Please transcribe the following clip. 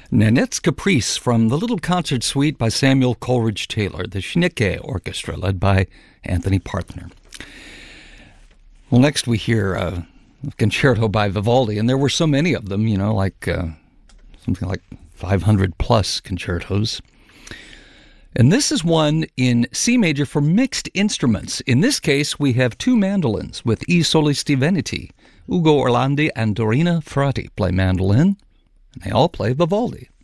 Nanette's Caprice from the Little Concert Suite by Samuel Coleridge Taylor, the Schnecke Orchestra, led by Anthony Parthner. Well, next we hear a concerto by Vivaldi, and there were so many of them, something like 500 plus concertos. And this is one in C major for mixed instruments. In this case, we have two mandolins with I Solisti Veneti. Ugo Orlandi and Dorina Frati play mandolin, and they all play Vivaldi.